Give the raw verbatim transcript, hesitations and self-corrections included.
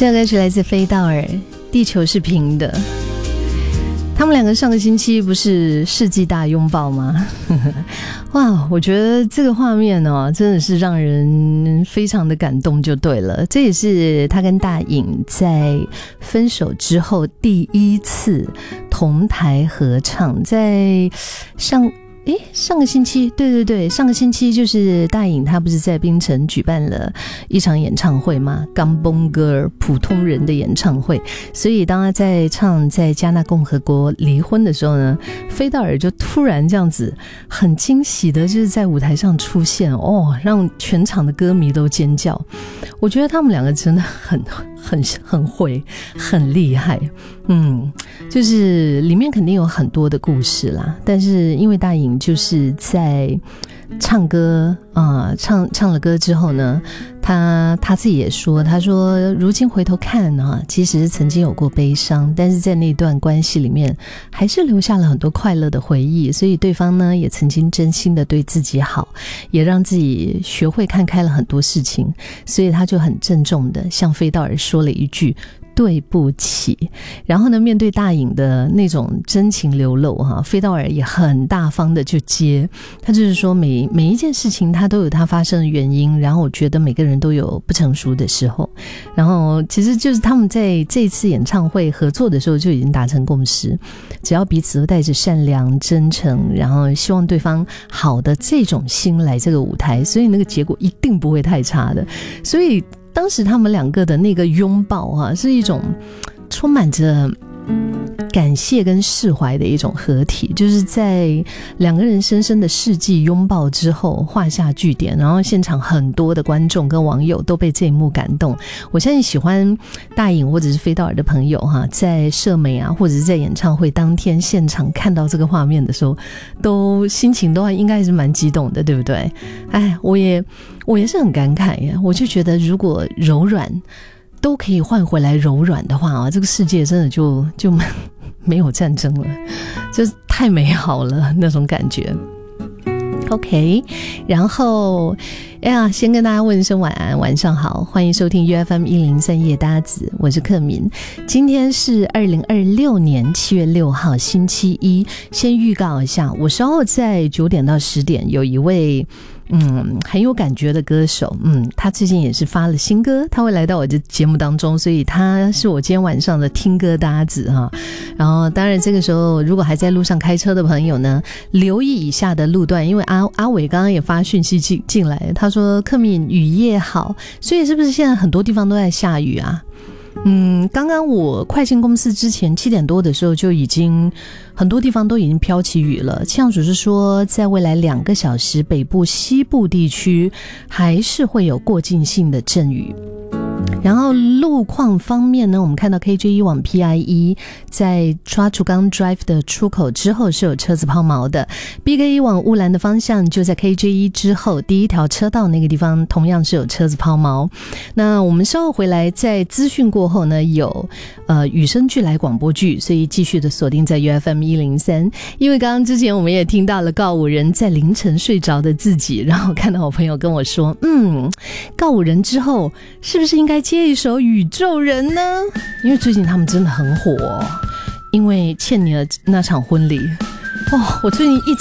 这首歌曲来自飞道尔，地球是平的。他们两个上个星期不是世纪大拥抱吗？哇，我觉得这个画面哦，真的是让人非常的感动就对了。这也是他跟大颖在分手之后第一次同台合唱，在上诶，上个星期，对对对，上个星期就是大颖她不是在槟城举办了一场演唱会吗？ Gambon Girl 普通人的演唱会。所以当她在唱在加纳共和国离婚的时候呢，飞道尔就突然这样子很惊喜的就是在舞台上出现，哦，让全场的歌迷都尖叫。我觉得他们两个真的很很很会，很厉害。嗯，就是里面肯定有很多的故事啦，但是因为大颖就是在唱歌啊、呃，唱唱了歌之后呢，他他自己也说，他说如今回头看啊，其实曾经有过悲伤，但是在那段关系里面还是留下了很多快乐的回忆，所以对方呢也曾经真心的对自己好，也让自己学会看开了很多事情，所以他就很郑重的向飞道尔说了一句对不起。然后呢，面对大颖的那种真情流露哈，飞道尔也很大方的就接，他就是说每每一件事情他都有他发生的原因，然后我觉得每个人都有不成熟的时候，然后其实就是他们在这次演唱会合作的时候就已经达成共识，只要彼此都带着善良真诚，然后希望对方好的这种心来这个舞台，所以那个结果一定不会太差的。所以当时他们两个的那个拥抱啊，是一种充满着感谢跟释怀的一种合体，就是在两个人深深的世纪拥抱之后画下句点，然后现场很多的观众跟网友都被这一幕感动。我相信喜欢大颖或者是飞道尔的朋友哈，在社美啊或者是在演唱会当天现场看到这个画面的时候，都心情都应该是蛮激动的，对不对？哎，我也我也是很感慨呀，我就觉得如果柔软都可以换回来柔软的话啊，这个世界真的就就没有战争了，就太美好了那种感觉。OK， 然后哎呀，先跟大家问一声晚安，晚上好，欢迎收听 U F M 一零三夜搭子，我是克敏。今天是二零二六年七月六号星期一，先预告一下，我稍后在九点到十点有一位嗯，很有感觉的歌手，嗯，他最近也是发了新歌，他会来到我的节目当中，所以他是我今天晚上的听歌搭子哈。然后当然这个时候如果还在路上开车的朋友呢，留意以下的路段，因为阿阿伟刚刚也发讯息进进来，他说克敏雨夜好，所以是不是现在很多地方都在下雨啊？嗯，刚刚我快进公司之前七点多的时候就已经很多地方都已经飘起雨了，气象组是说在未来两个小时北部西部地区还是会有过境性的阵雨。然后路况方面呢，我们看到 K J 一 往 P I 一 在抓竹岗 Drive 的出口之后是有车子抛锚的， B K 一 往乌兰的方向就在 K J 一 之后第一条车道那个地方同样是有车子抛锚。那我们稍后回来在资讯过后呢，有呃与生俱来广播剧，所以继续的锁定在 U F M 一零三。因为刚刚之前我们也听到了告五人在凌晨睡着的自己，然后看到我朋友跟我说，嗯，告五人之后是不是应该接一首宇宙人呢？因为最近他们真的很火，因为欠你的那场婚礼，哦，我最近一直